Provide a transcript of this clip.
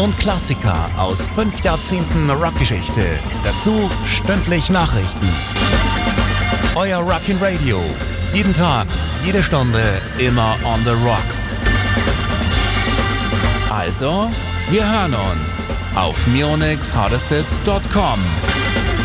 und Klassiker aus 5 Jahrzehnten Rockgeschichte. Dazu stündlich Nachrichten. Euer Rockin' Radio. Jeden Tag, jede Stunde, immer on the rocks. Also, wir hören uns auf MuonixHardestHits.com.